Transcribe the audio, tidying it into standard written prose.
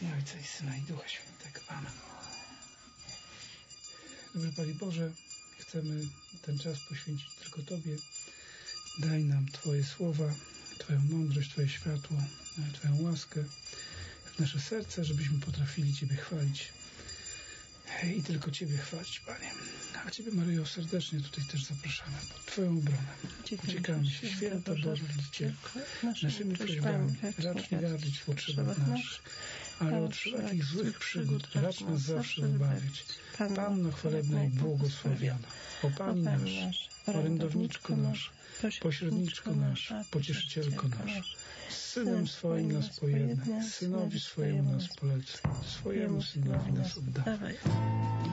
W imię Ojca i Syna i Ducha Świętego. Amen. Dobry Panie Boże, chcemy ten czas poświęcić tylko Tobie. Daj nam Twoje słowa, Twoją mądrość, Twoje światło, Twoją łaskę w nasze serce, żebyśmy potrafili Ciebie chwalić. I tylko Ciebie chwalić, Panie. A Ciebie, Maryjo, serdecznie tutaj też zapraszamy pod Twoją obronę. Uciekamy się, święta Boże, Cię naszymi prośbami. Racz nie gardzić w potrzebach naszych, ale od wszelkich złych przygód racz nas zawsze wybawić. Panno chwalebna i błogosławiona, o Pani nasz, orędowniczko nasz, pośredniczko nasz, pocieszycielko nasz, z Synem swoim nas pojednaj, Synowi swojemu nas polecaj, swojemu Synowi nas oddawaj.